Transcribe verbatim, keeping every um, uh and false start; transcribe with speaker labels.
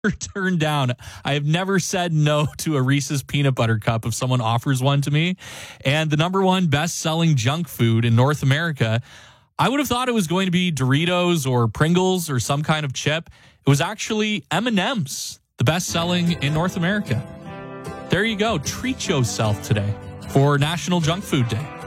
Speaker 1: turned down. I have never said no to a Reese's peanut butter cup if someone offers one to me. And the number one best-selling junk food in North America, I would have thought it was going to be Doritos or Pringles or some kind of chip. It was actually M and M's, the best-selling in North America. There you go. Treat yourself today for National Junk Food Day.